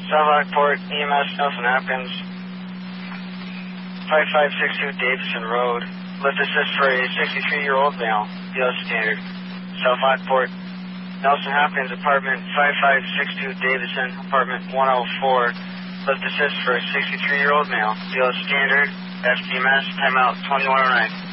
South Lockport, EMS, Nelson Hopkins, 5562 Davison Road. Lift assist for a 63-year-old male, DL standard. South Lockport, Nelson Hopkins, apartment 5562 Davison, apartment 104. Lift assist for a 63-year-old male, DL standard, FTMS, timeout 2109.